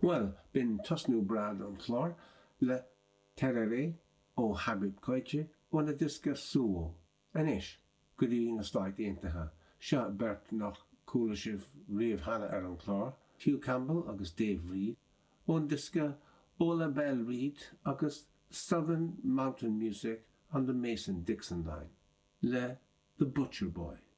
Well, bin tosnú brad an chlár le teraré ó Habib Coite ó na disca súó. Anis, gudí na stáit éintathe, se bert nach coola sibh riamh hana ar an chlár, Hugh Campbell agus Dave Reed, ón disca Ola Bell Reed agus Southern Mountain Music on the Mason-Dixon line, le The Butcher Boy.